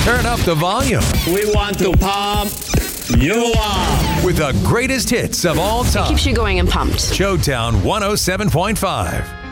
turn up the volume We want to pump you up. with the greatest hits of all time. Keeps you going and pumped. Showtown 107.5.